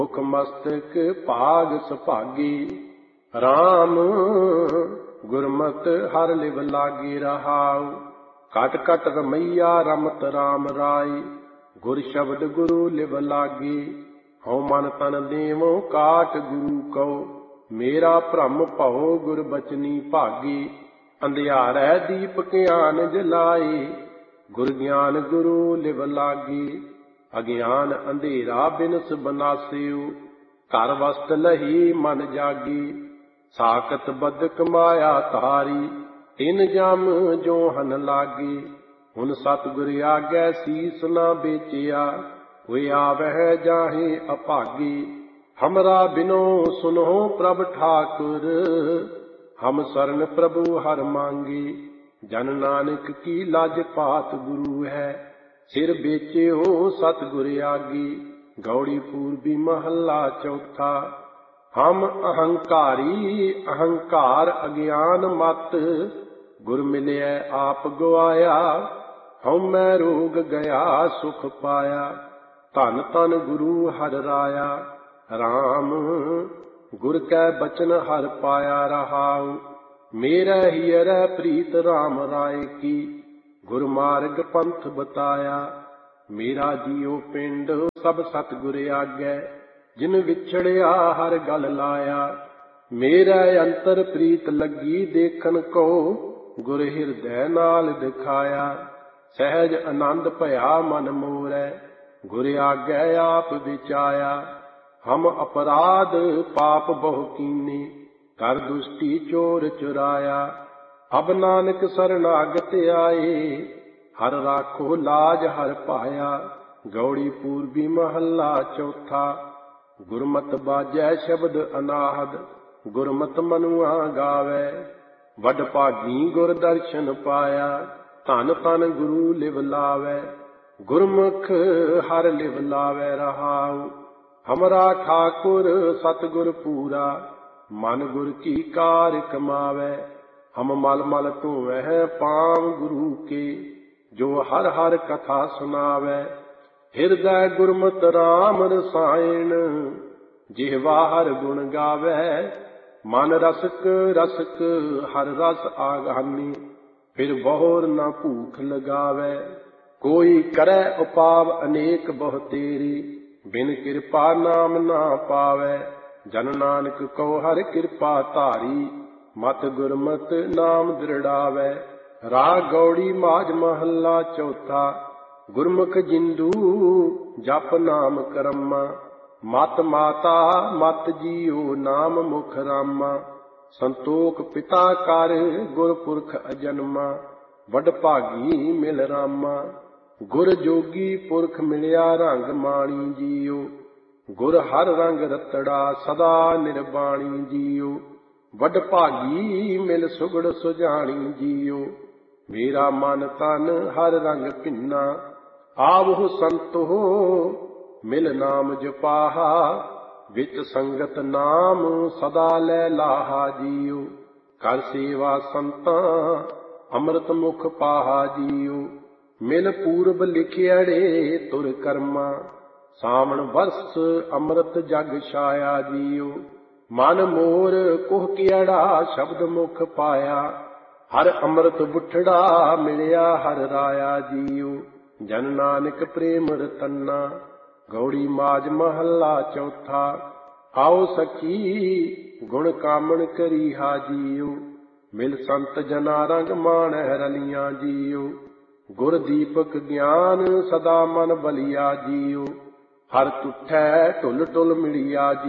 ਮੁਖ ਮਸਤਕ ਭਾਗ ਸੁਭਾਗੀ। ਰਾਮ ਗੁਰਮਤਿ ਹਰਿ ਲਿਵ ਲਾਗੀ ਰਹਾਉ। ਕਟ ਕਟ ਰਮਈਆ ਰਮਤ ਰਾਮ ਰਾਈ। ਗੁਰ ਸ਼ਬਦ ਗੁਰੂ ਲਿਵ ਲਾਗੀ। ਹਉ ਮਨ ਤਨ ਦੇਵੋ ਕਾਟ ਗੁਰੂ ਕਉ। ਮੇਰਾ ਭ੍ਰਮ ਭਉ ਗੁਰ ਬਚਨੀ ਭਾਗੀ। ਅੰਧਿਆਰੈ ਦੀਪ ਗਿਆਨ ਜਲਾਈ। ਗੁਰ ਗਿਆਨ ਗੁਰੂ ਲਿਵ ਲਾਗੀ। ਅਗਿਆਨ ਅੰਧੇਰਾ ਬਿਨਸ ਬਨਾਸਿਉ। ਘਰ ਵਸਤ ਲਹੀ ਮਨ ਜਾਗੀ। ਸਾਕਤ ਬਦਕ ਮਾਇਆ ਧਾਰੀ। ਤਿਨ ਜਮ ਜੋ ਹਨ ਲਾਗੀ। ਹੁਣ ਸਤਿਗੁਰ ਆਗੈ ਸੀਸ ਨਾ ਵੇਚਿਆ। ਹੋਇ ਆਵਹਿ ਜਾਹੇ ਅਭਾਗੀ। ਹਮਰਾ ਬਿਨੋ ਸੁਨੋ ਪ੍ਰਭ ਠਾਕੁਰ। ਹਮ ਸਰਨ ਪ੍ਰਭੂ ਹਰਿ ਮੰਗੀ। ਜਨ ਨਾਨਕ ਕੀ ਲਜ ਪਾਤ ਗੁਰੂ ਹੈ। ਸਿਰ ਵੇਚਿਓ ਸਤਿਗੁਰ ਆਗੀ। ਗੌੜੀ ਪੂਰਬੀ ਮਹੱਲਾ ਚੌਥਾ। ਹਮ ਅਹੰਕਾਰੀ ਅਹੰਕਾਰ ਅਗਿਆਨ ਮਤ। ਗੁਰ ਮਿਲਿਐ ਆਪ ਗਵਾਇਆ। ਹਉਮੈ ਰੋਗ ਗਿਆ ਸੁਖ ਪਾਇਆ। ਧਨ ਧਨ ਗੁਰੂ ਹਰਿ ਰਾਇਆ। ਰਾਮ ਗੁਰ ਕੈ ਬਚਨ ਹਰਿ ਪਾਇਆ ਰਹਾਉ। ਮੇਰਾ ਹੀਰੈ ਪ੍ਰੀਤ ਰਾਮ ਰਾਏ ਕੀ। ਗੁਰ ਮਾਰਗ ਪੰਥ ਬਤਾਇਆ। ਮੇਰਾ ਜੀਉ ਪਿੰਡ ਸਭ ਸਤਿਗੁਰ ਆਗੈ। ਜਿਨ ਵਿਛੜਿਆ ਹਰਿ ਗਲ ਲਾਇਆ। ਮੇਰਾ ਅੰਤਰ ਪ੍ਰੀਤ ਲੱਗੀ ਦੇਖਣ ਕੋ। ਗੁਰ ਹਿਰਦੈ ਨਾਲ ਦਿਖਾਇਆ। ਸਹਿਜ ਆਨੰਦ ਭਇਆ ਮਨ ਮੋਰੈ। ਗੁਰ ਆਗੈ ਆਪ ਵਿਚਾਇਆ। ਹਮ ਅਪਰਾਧ ਪਾਪ ਬਹੁ ਕੀਨੇ। ਕਰ ਦੁਸ਼ਟੀ ਚੋਰ ਚੁਰਾਇਆ। ਅਬ ਨਾਨਕ ਸਰਨਾਗਤ ਆਏ। ਹਰਿ ਰਾਖੋ ਲਾਜ ਹਰਿ ਪਾਇਆ। ਗੌੜੀ ਪੂਰਬੀ ਮਹੱਲਾ ਚੌਥਾ। ਗੁਰਮਤਿ ਬਾਜੈ ਸ਼ਬਦ ਅਨਾਹਦ। ਗੁਰਮਤਿ ਮਨੁਆ ਗਾਵੈ। ਵਡ ਭਾਗੀ ਗੁਰ ਦਰਸ਼ਨ ਪਾਇਆ। ਧਨ ਧਨ ਗੁਰੂ ਲਿਵ ਲਾਵੈ। ਗੁਰਮੁਖ ਹਰਿ ਲਿਵ ਲਾਵੈ ਰਹਾਉ। ਹਮਰਾ ਠਾਕੁਰ ਸਤਿਗੁਰ ਪੂਰਾ। ਮਨ ਗੁਰ ਕੀ ਕਾਰ ਕਮਾਵੈ। ਹਮ ਮਲ ਮਲ ਧੋਵਹਿ ਪਾਵ ਗੁਰੂ ਕੇ। ਜੋ ਹਰਿ ਹਰਿ ਕਥਾ ਸੁਨਾਵੈ। ਹਿਰਦੈ ਗੁਰਮਤਿ ਰਾਮ ਰਸਾਇਣ। ਜਿਹਵਾ ਹਰਿ ਗੁਣ ਗਾਵੈ। ਮਨ ਰਸਕ ਰਸਕ ਹਰਿ ਰਸ ਆਗਾਨੀ। ਫਿਰ ਬਹੁਰ ਨਾ ਭੂਖ ਲਗਾਵੈ। ਕੋਈ ਕਰੈ ਉਪਾਵ ਅਨੇਕ ਬਹੁ ਤੇਰੀ। ਬਿਨ ਕਿਰਪਾ ਨਾਮ ਨਾ ਪਾਵੈ। ਜਨ ਨਾਨਕ ਕਉ ਹਰਿ ਕਿਰਪਾ ਧਾਰੀ। ਮਤ ਗੁਰਮਤਿ ਨਾਮ ਦ੍ਰਿੜਾਵੈ। ਰਾਗ ਗੌੜੀ ਮਾਝ ਮਹੱਲਾ ਚੌਥਾ। ਗੁਰਮੁਖ ਜਿੰਦੂ ਜਪ ਨਾਮ ਕਰਮਾ। ਮਤ ਮਾਤਾ ਮਤ ਜੀਉ ਨਾਮ ਮੁਖ ਰਾਮਾ। ਸੰਤੋਖ ਪਿਤਾ ਕਰ ਗੁਰ ਪੁਰਖ ਅਜਨਮਾ। ਵਡ ਭਾਗੀ ਮਿਲ ਰਾਮਾ। ਗੁਰ ਜੋਗੀ ਪੁਰਖ ਮਿਲਿਆ ਰੰਗ ਮਾਣੀ ਜੀਉ। ਗੁਰ ਹਰ ਰੰਗ ਰਤੜਾ ਸਦਾ ਨਿਰਬਾਣੀ ਜੀਉ। ਵਡ ਭਾਗੀ ਮਿਲ ਸੁਗੜ ਸੁਜਾਣੀ ਜੀਉ। ਮੇਰਾ ਮਨ ਤਨ ਹਰ ਰੰਗ ਭਿੰਨਾ। ਆਵਹੁ ਸੰਤੋ ਮਿਲ ਨਾਮ ਜਪਾਹਾ। ਵਿੱਚ ਸੰਗਤ ਨਾਮ ਸਦਾ ਲੈ ਲਾਹਾ ਜੀਉ। ਕਰ ਸੇਵਾ ਸੰਤਾਂ ਅੰਮ੍ਰਿਤ ਮੁਖ ਪਾਹਾ ਜੀਉ। ਮਿਲ ਪੂਰਬ ਲਿਖਿਆੜੇ ਤੁਰ ਕਰਮਾ। ਸਾਵਣ ਵਰਸ ਅੰਮ੍ਰਿਤ ਜਗ ਛਾਇਆ ਜੀਉ। ਮਨ ਮੋਰ ਕੁਹ ਕਿਹੜਾ ਸ਼ਬਦ ਮੁਖ ਪਾਇਆ। ਹਰ ਅੰਮ੍ਰਿਤ ਬੁੱਠੜਾ ਮਿਲਿਆ ਹਰਿ ਰਾਇਆ ਜੀਉ। ਜਨ ਨਾਨਕ ਪ੍ਰੇਮ ਰਤਨਾ। ਗੌੜੀ ਮਾਝ ਮਹੱਲਾ ਚੌਥਾ। ਆਓ ਸਖੀ ਗੁਣ ਕਾਮਣ ਕਰੀਹਾ ਜੀਉ। ਮਿਲ ਸੰਤ ਜਨਾ ਰੰਗ ਮਾਣਹਿ ਰਲੀਆਂ ਜੀਉ। ਗੁਰ ਦੀਪਕ ਗਿਆਨ ਸਦਾ ਮਨ ਬਲਿਆ ਜੀਉ। ਹਰ ਤੁਠੈ ਢੁਲ ਢੁਲ ਮਿਲਿਆ